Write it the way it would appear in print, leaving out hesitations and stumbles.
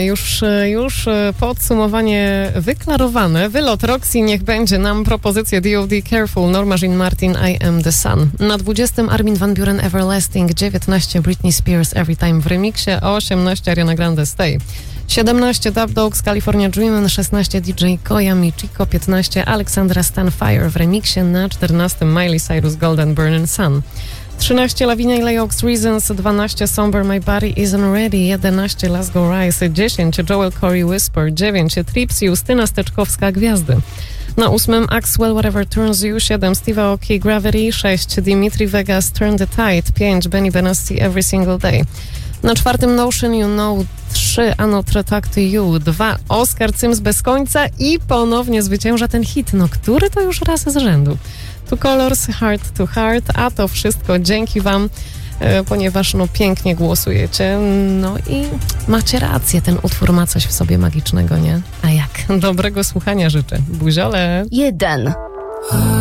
już podsumowanie wyklarowane. Wylot Roxy, niech będzie nam propozycje D.O.D. Careful, Norma Jean Martin, I Am The Sun. Na 20 Armin van Buuren Everlasting, 19 Britney Spears Every Time w remiksie, 18 Ariana Grande Stay. 17 Dub Dogs California Dreamin', 16 DJ Koya Michiko, 15 Alexandra Stan Fire w remiksie, na 14 Miley Cyrus Golden Burning Sun. 13 Lavinia i Leox Reasons, 12 Somber My Body Isn't Ready, 11 Let's Go Rise, 10 Joel Corey Whisper, 9 Trips Justyna Steczkowska Gwiazdy. Na 8 Axwell Whatever Turns You, 7 Steve Aoki Gravity, 6 Dimitri Vegas Turn the Tide, 5 Benny Benassi Every Single Day. Na 4 Notion You Know, 3 Anotre Talk to You, 2 Oskar Cyms Bez Końca i ponownie zwycięża ten hit, który to już raz z rzędu. Two Colors, Heart to Heart, a to wszystko dzięki wam, ponieważ pięknie głosujecie, i macie rację, ten utwór ma coś w sobie magicznego, nie? A jak? Dobrego słuchania życzę. Buziole! 1.